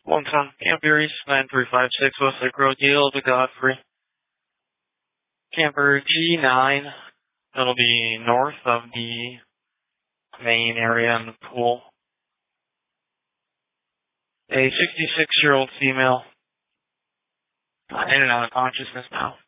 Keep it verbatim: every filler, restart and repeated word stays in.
Long Tom, Camper East, nine three five six, Westlake Road, Yale to Godfrey. Camper G nine, that'll be north of the main area in the pool. A sixty-six-year-old female, in and out of consciousness now.